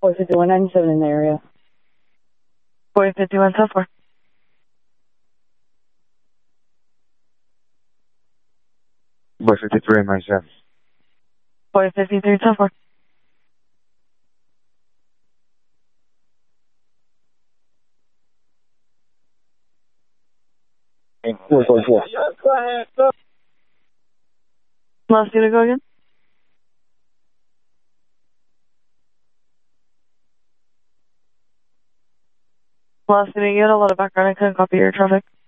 45197 in the area. 451 so far. 453 myself. 453 so far. Last you to go again? Last you to get a lot of background. I couldn't copy your traffic.